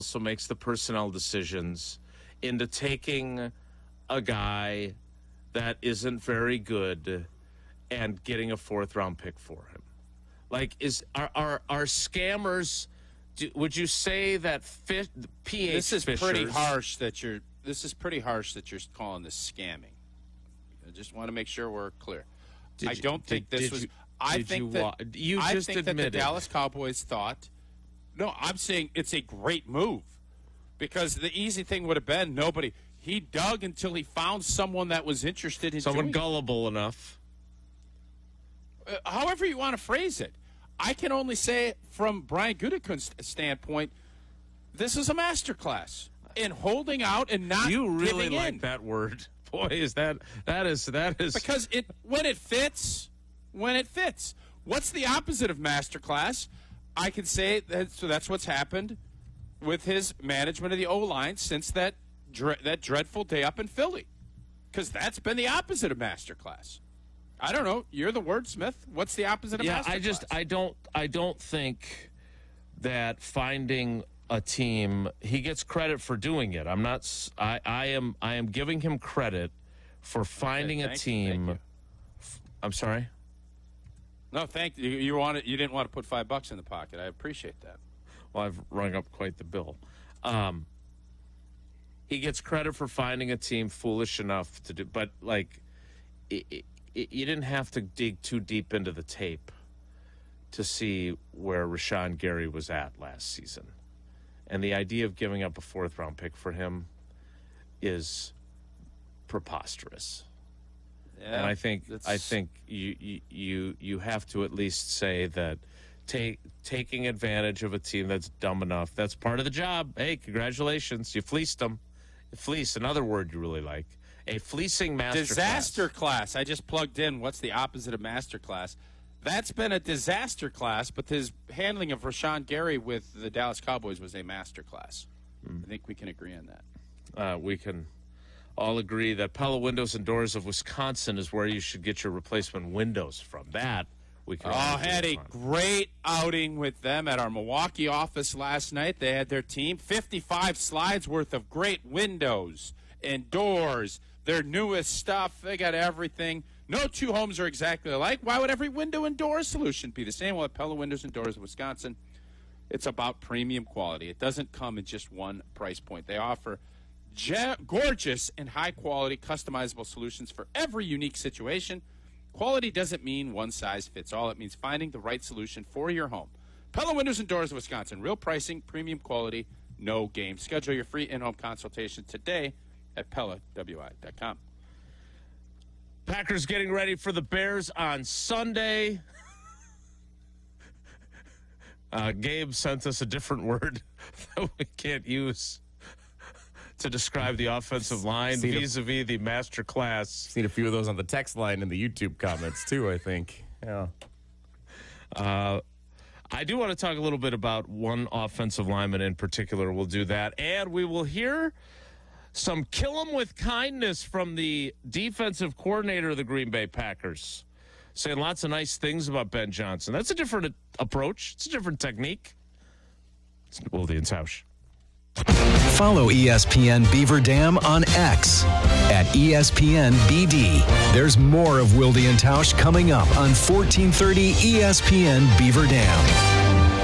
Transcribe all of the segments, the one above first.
also makes the personnel decisions into taking a guy that isn't very good and getting a 4th-round pick for him? Like, are scammers? Would you say that PH? This is Fishers, pretty harsh that you're. This is pretty harsh that you're calling this scamming. I just want to make sure we're clear. I don't think this was. I think that the Dallas Cowboys thought. No, I'm saying it's a great move because the easy thing would have been nobody. He dug until he found someone that was interested in someone gullible enough. However you want to phrase it. I can only say from Brian Gutekunst's standpoint, this is a masterclass in holding out and not You really giving like in. that word. Boy, is that is because when it fits. What's the opposite of masterclass? I can say that. So that's what's happened with his management of the O-line since that dreadful day up in Philly, because that's been the opposite of masterclass. I don't know. You're the wordsmith. What's the opposite of masterclass? I don't think that finding a team, he gets credit for doing it. I'm not. I am giving him credit for finding a team. I'm sorry. No, thank you. You didn't want to put $5 in the pocket. I appreciate that. Well, I've rung up quite the bill. He gets credit for finding a team foolish enough to do, but like, you didn't have to dig too deep into the tape to see where Rashawn Gary was at last season. And the idea of giving up a 4th-round pick for him is preposterous. Yeah, and I think you have to at least say that taking advantage of a team that's dumb enough, that's part of the job. Hey, congratulations, you fleeced them. Fleece, another word you really like. A fleecing masterclass. Disaster class. I just plugged in. What's the opposite of masterclass? That's been a disaster class, but his handling of Rashawn Gary with the Dallas Cowboys was a masterclass. I think we can agree on that. We can all agree that Pella Windows and Doors of Wisconsin is where you should get your replacement windows from. That we can. Had a great outing with them at our Milwaukee office last night. They had their team 55 slides worth of great windows and doors. Their newest stuff. They got everything. No two homes are exactly alike. Why would every window and door solution be the same? Well, at Pella Windows and Doors of Wisconsin, it's about premium quality. It doesn't come in just one price point. They offer gorgeous and high-quality customizable solutions for every unique situation. Quality doesn't mean one size fits all. It means finding the right solution for your home. Pella Windows and Doors of Wisconsin. Real pricing, premium quality, no game. Schedule your free in-home consultation today at PellaWI.com. Packers getting ready for the Bears on Sunday. Gabe sent us a different word that we can't use to describe the offensive line vis-a-vis the master class. Seen a few of those on the text line and the YouTube comments, too, I think. Yeah. I do want to talk a little bit about one offensive lineman in particular. We'll do that. And we will hear some kill 'em with kindness from the defensive coordinator of the Green Bay Packers, saying lots of nice things about Ben Johnson. That's a different approach. It's a different technique. It's Wilde and Tausch. Follow ESPN Beaver Dam on X at ESPNBD. There's more of Wilde and Tausch coming up on 1430 ESPN Beaver Dam.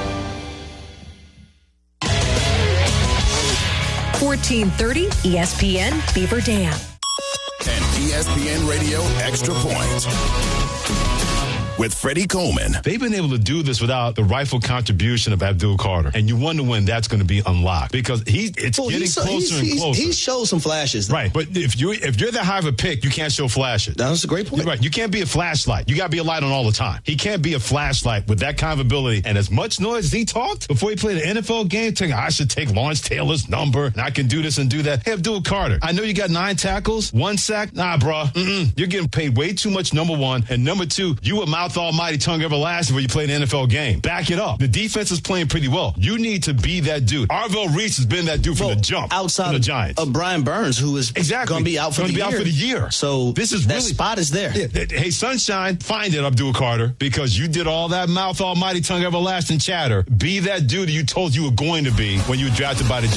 1430 ESPN Beaver Dam. And ESPN Radio Extra Point with Freddie Coleman. They've been able to do this without the rightful contribution of Abdul Carter. And you wonder when that's going to be unlocked, because it's getting closer and closer. He showed some flashes. Right. But if you're that high of a pick, you can't show flashes. That's a great point. Right. You can't be a flashlight. You got to be a light on all the time. He can't be a flashlight with that kind of ability. And as much noise as he talked before he played an NFL game, saying, I should take Lawrence Taylor's number and I can do this and do that. Hey, Abdul Carter, I know you got 9 tackles, 1 sack. Nah, bro. You're getting paid way too much, number one. And number two, you a mouth mouth almighty, tongue everlasting when you play an NFL game. Back it up. The defense is playing pretty well. You need to be that dude. Arvell Reese has been that dude from the jump. Outside of the Giants. Of Brian Burns, who is going to be out for the year. So this is that spot is there. Yeah, hey, Sunshine, find it, Abdul Carter, because you did all that mouth almighty, tongue everlasting chatter. Be that dude that you told you were going to be when you were drafted by the